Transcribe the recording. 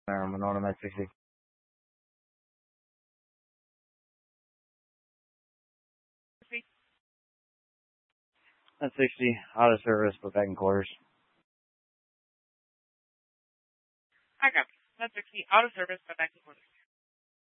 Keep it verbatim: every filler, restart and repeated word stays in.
I'm an automatic sixty. That's sixty, out of service, but back in quarters. I got you. That's sixty, out of service, but back in quarters.